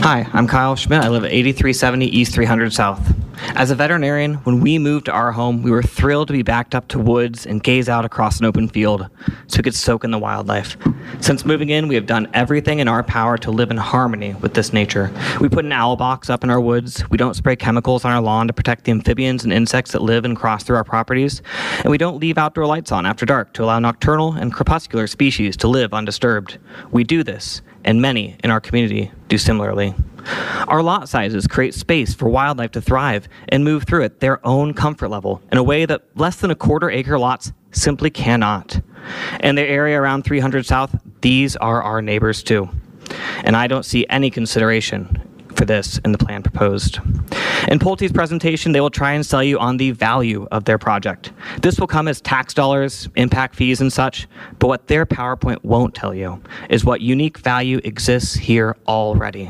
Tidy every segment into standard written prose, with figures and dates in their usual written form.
Hi, I'm Kyle Schmidt. I live at 8370 East 300 South. As a veterinarian, when we moved to our home, we were thrilled to be backed up to woods and gaze out across an open field so we could soak in the wildlife. Since moving in, we have done everything in our power to live in harmony with this nature. We put an owl box up in our woods. We don't spray chemicals on our lawn to protect the amphibians and insects that live and cross through our properties. And we don't leave outdoor lights on after dark to allow nocturnal and crepuscular species to live undisturbed. We do this, and many in our community do similarly. Our lot sizes create space for wildlife to thrive and move through at their own comfort level in a way that less than a quarter-acre lots simply cannot. In the area around 300 South, these are our neighbors too. And I don't see any consideration for this in the plan proposed. In Pulte's presentation, they will try and sell you on the value of their project. This will come as tax dollars, impact fees, and such, but what their PowerPoint won't tell you is what unique value exists here already.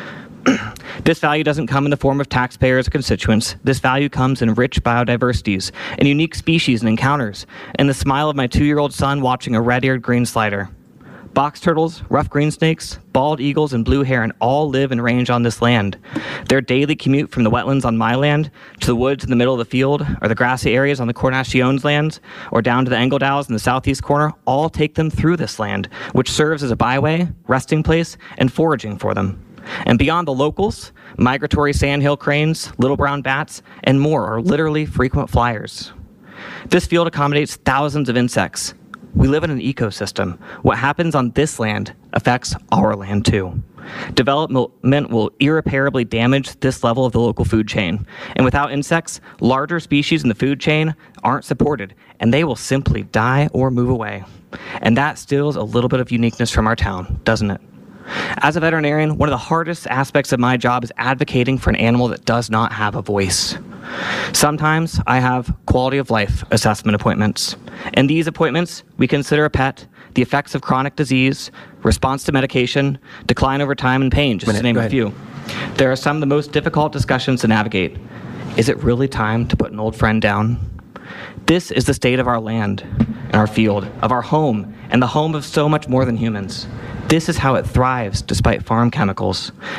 This value doesn't come in the form of taxpayers or constituents. This value comes in rich biodiversities and unique species and encounters, and the smile of my 2-year-old son watching a red-eared green slider. Box turtles, rough green snakes, bald eagles, and blue heron all live and range on this land. Their daily commute from the wetlands on my land to the woods in the middle of the field, or the grassy areas on the Cornashiones lands, or down to the Engledows in the southeast corner, all take them through this land, which serves as a byway, resting place, and foraging for them. And beyond the locals, migratory sandhill cranes, little brown bats, and more are literally frequent flyers. This field accommodates thousands of insects. We live in an ecosystem. What happens on this land affects our land too. Development will irreparably damage this level of the local food chain. And without insects, larger species in the food chain aren't supported, and they will simply die or move away. And that steals a little bit of uniqueness from our town, doesn't it? As a veterinarian, one of the hardest aspects of my job is advocating for an animal that does not have a voice. Sometimes I have quality of life assessment appointments. In these appointments, we consider a pet, the effects of chronic disease, response to medication, decline over time, and pain, just to name a few. There are some of the most difficult discussions to navigate. Is it really time to put an old friend down? This is the state of our land and our field, of our home, and the home of so much more than humans. This is how it thrives despite farm chemicals.